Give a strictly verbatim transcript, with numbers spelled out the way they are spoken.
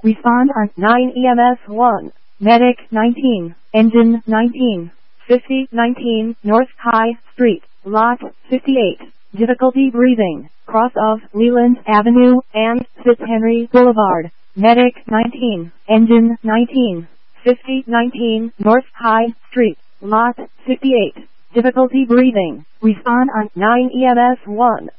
Respond on nine E M S one. Medic nineteen. Engine nineteen. fifty nineteen North High Street, Lot fifty-eight. Difficulty breathing. Cross of Leland Avenue and Fitzhenry Boulevard. Medic nineteen. Engine nineteen. fifty nineteen North High Street, Lot fifty-eight. Difficulty breathing. Respond on nine E M S one.